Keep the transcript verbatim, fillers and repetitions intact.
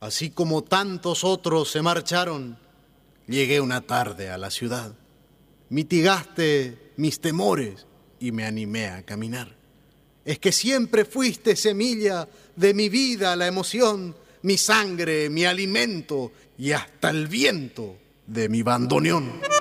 Así como tantos otros se marcharon, llegué una tarde a la ciudad. Mitigaste mis temores y me animé a caminar. Es que siempre fuiste semilla de mi vida, la emoción, mi sangre, mi alimento y hasta el viento de mi bandoneón.